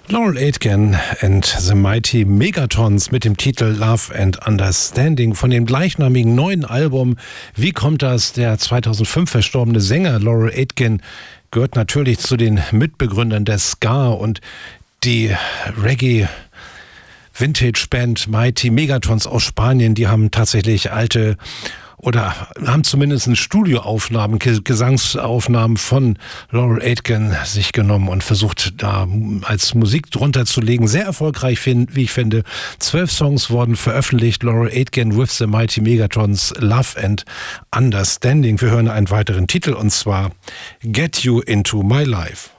Laurel Aitken and the Mighty Megatons mit dem Titel Love and Understanding von dem gleichnamigen neuen Album. Wie kommt das? Der 2005 verstorbene Sänger Laurel Aitken gehört natürlich zu den Mitbegründern der Ska, und die Reggae Vintage Band Mighty Megatons aus Spanien, die haben tatsächlich alte oder haben zumindest Studioaufnahmen, Gesangsaufnahmen von Laurel Aitken sich genommen und versucht, da als Musik drunter zu legen. Sehr erfolgreich, wie ich finde. 12 Songs wurden veröffentlicht. Laurel Aitken with the Mighty Megatons, Love and Understanding. Wir hören einen weiteren Titel, und zwar Get You Into My Life.